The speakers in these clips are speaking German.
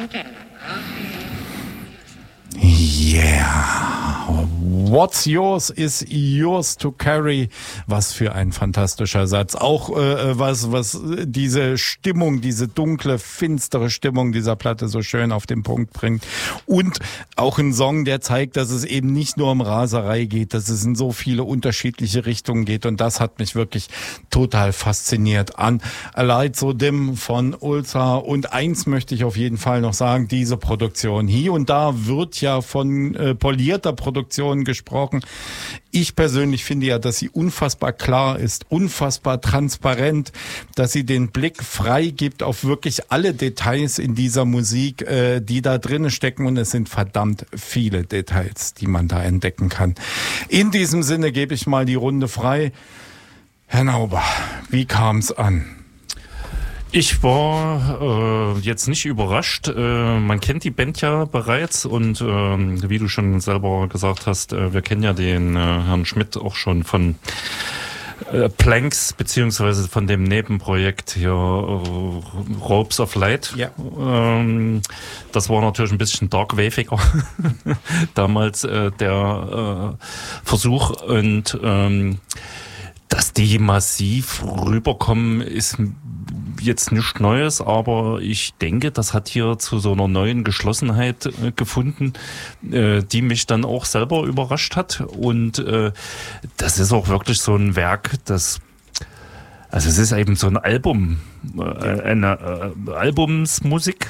Yeah, what's yours is yours to carry. Was für ein fantastischer Satz. Auch was diese Stimmung, diese dunkle, finstere Stimmung dieser Platte so schön auf den Punkt bringt. Und auch ein Song, der zeigt, dass es eben nicht nur um Raserei geht, dass es in so viele unterschiedliche Richtungen geht. Und das hat mich wirklich total fasziniert an A Light So Dim von Ulza. Und eins möchte ich auf jeden Fall noch sagen, diese Produktion. Hier und da wird ja von polierter Produktion gesprochen. Ich persönlich finde ja, dass sie unfassbar klar ist, unfassbar transparent, dass sie den Blick frei gibt auf wirklich alle Details in dieser Musik, die da drin stecken. Und es sind verdammt viele Details, die man da entdecken kann. In diesem Sinne gebe ich mal die Runde frei. Herr Nauber, wie kam es an? Ich war jetzt nicht überrascht. Man kennt die Band ja bereits und wie du schon selber gesagt hast, wir kennen ja den Herrn Schmidt auch schon von Planks beziehungsweise von dem Nebenprojekt hier Ropes of Light. Ja. Das war natürlich ein bisschen darkwaviger damals der Versuch und dass die massiv rüberkommen, ist jetzt nichts Neues, aber ich denke, das hat hier zu so einer neuen Geschlossenheit gefunden, die mich dann auch selber überrascht hat. Und das ist auch wirklich so ein Werk, also es ist eben so ein Album, eine Albumsmusik.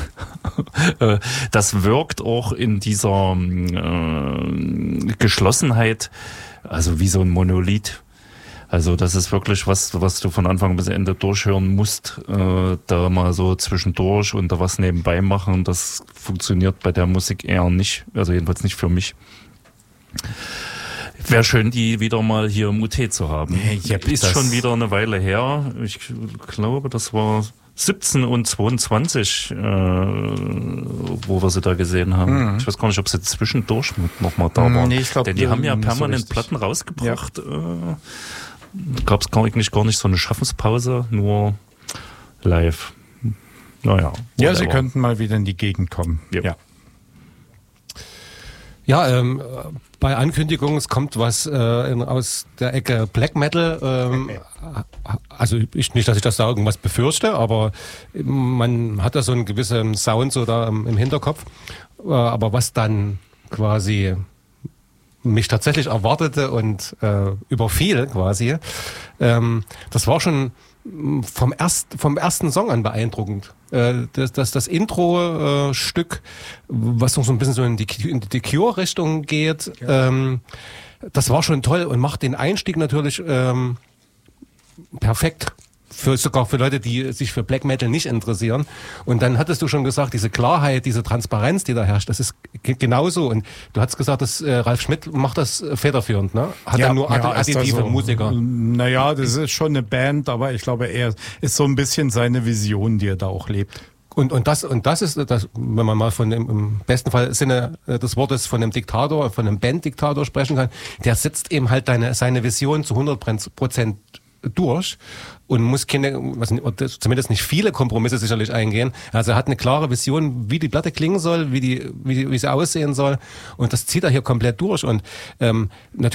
Das wirkt auch in dieser Geschlossenheit, also wie so ein Monolith. Also das ist wirklich was du von Anfang bis Ende durchhören musst, da mal so zwischendurch und da was nebenbei machen. Das funktioniert bei der Musik eher nicht, also jedenfalls nicht für mich. Wäre schön, die wieder mal hier im UT zu haben. Ist schon wieder eine Weile her. Ich glaube, das war 17 und 22, wo wir sie da gesehen haben. Ich weiß gar nicht, ob sie zwischendurch nochmal da waren. Nee, ich glaub, denn die haben ja permanent so Platten rausgebracht. Ja. Gab es gar nicht so eine Schaffenspause, nur live. Naja. Ja, sie könnten mal wieder in die Gegend kommen. Ja. Ja, bei Ankündigung, es kommt was aus der Ecke Black Metal. Also nicht, dass ich das da irgendwas befürchte, aber man hat da so einen gewissen Sound so da im Hinterkopf. Aber was dann quasi mich tatsächlich erwartete und überfiel quasi, das war schon vom ersten Song an beeindruckend. Das Intro-Stück, was noch so ein bisschen so in die Cure-Richtung geht, das war schon toll und macht den Einstieg natürlich perfekt. Sogar für Leute, die sich für Black Metal nicht interessieren. Und dann hattest du schon gesagt, diese Klarheit, diese Transparenz, die da herrscht, das ist genauso. Und du hast gesagt, dass Ralf Schmidt macht das federführend, ne? Hat er nur additive Musiker? Naja, das ist schon eine Band, aber ich glaube, er ist so ein bisschen seine Vision, die er da auch lebt. Und das ist das, wenn man mal von dem, im besten Fall Sinne des Wortes von einem Diktator, von einem Banddiktator sprechen kann, der setzt eben halt seine Vision zu 100% durch und muss zumindest nicht viele Kompromisse sicherlich eingehen. Also er hat eine klare Vision, wie die Platte klingen soll, wie sie aussehen soll, und das zieht er hier komplett durch. Und natürlich